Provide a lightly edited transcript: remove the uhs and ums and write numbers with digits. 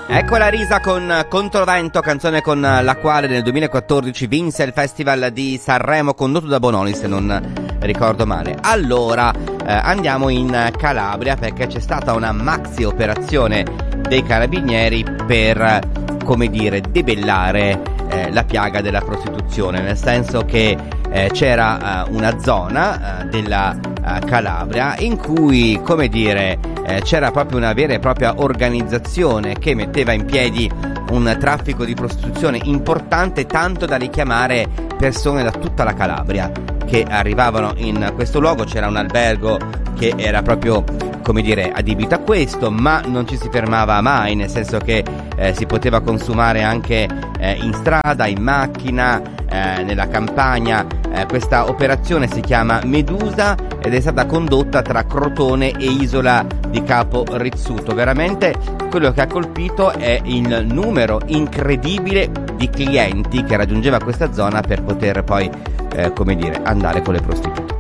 Ecco la risa con Controvento, canzone con la quale nel 2014 vinse il Festival di Sanremo condotto da Bonolis, se non ricordo male. Allora, andiamo in Calabria perché c'è stata una maxi operazione dei carabinieri per, come dire, debellare la piaga della prostituzione, nel senso che c'era una zona della Calabria in cui, come dire, c'era proprio una vera e propria organizzazione che metteva in piedi un traffico di prostituzione importante, tanto da richiamare persone da tutta la Calabria che arrivavano in questo luogo. C'era un albergo che era proprio, come dire, adibito a questo, ma non ci si fermava mai, nel senso che si poteva consumare anche in strada, in macchina, nella campagna. Questa operazione si chiama Medusa ed è stata condotta tra Crotone e Isola di Capo Rizzuto. Veramente quello che ha colpito è il numero incredibile di clienti che raggiungeva questa zona per poter poi, come dire, andare con le prostitute.